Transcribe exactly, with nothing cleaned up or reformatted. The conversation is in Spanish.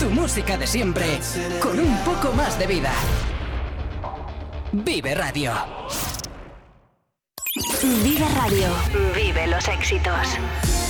Tu música de siempre, con un poco más de vida. Vive Radio. Vive Radio. Vive los éxitos.